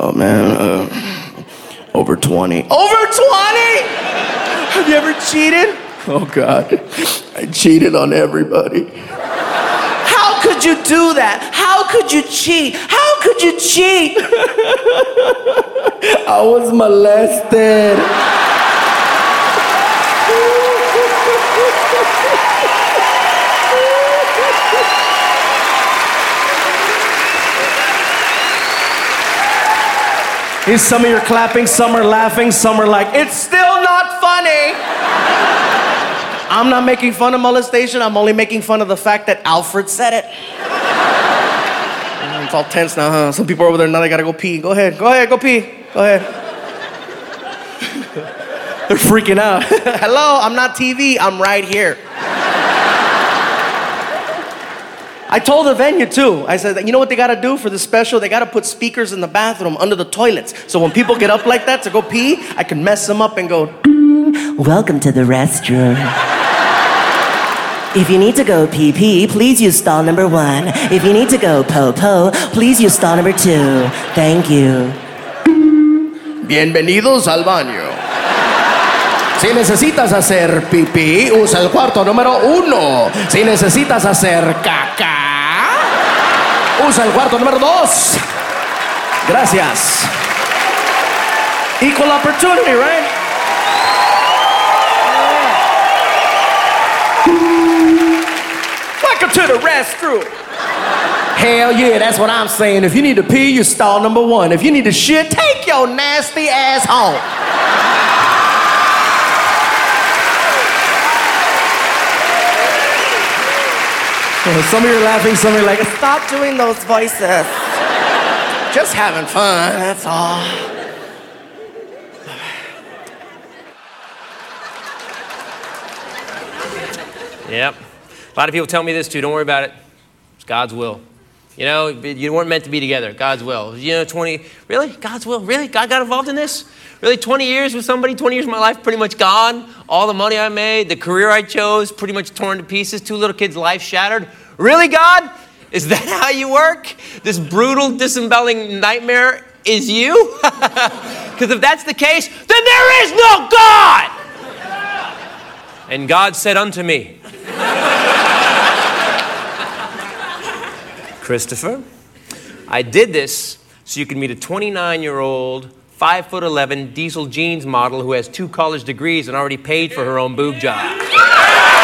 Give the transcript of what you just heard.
Oh, man. Over 20. Over 20? Have you ever cheated? Oh, God. I cheated on everybody. How could you do that? How could you cheat? How could you cheat? I was molested. Some of you are clapping, some are laughing, some are like, it's still not funny. I'm not making fun of molestation, I'm only making fun of the fact that Alfred said it. It's all tense now, huh? Some people are over there, now they gotta go pee. Go ahead, go pee. Go ahead. They're freaking out. Hello, I'm not TV, I'm right here. I told the venue too. I said, you know what they gotta do for the special? They gotta put speakers in the bathroom under the toilets. So when people get up like that to go pee, I can mess them up and go, welcome to the restroom. If you need to go pee, please use stall number 1. If you need to go po, please use stall number 2. Thank you. Bienvenidos al baño. Si necesitas hacer pipí, usa el cuarto número 1. Si necesitas hacer caca, usa el cuarto número 2. Gracias. Equal opportunity, right? Welcome to the restroom. Hell yeah, that's what I'm saying. If you need to pee, you stall number 1. If you need to shit, take your nasty ass home. Some of you are laughing, some of you are like, stop doing those voices. Just having fun, that's all. Yep. A lot of people tell me this too. Don't worry about it. It's God's will. You know, you weren't meant to be together. God's will. You know, 20, really? God's will? Really? God got involved in this? Really? 20 years with somebody, 20 years of my life pretty much gone. All the money I made, the career I chose, pretty much torn to pieces. 2 little kids' life shattered. Really, God? Is that how you work? This brutal, disemboweling nightmare is you? Because if that's the case, then there is no God! And God said unto me, Christopher, I did this so you can meet a 29-year-old, 5'11" diesel jeans model who has 2 college degrees and already paid for her own boob job.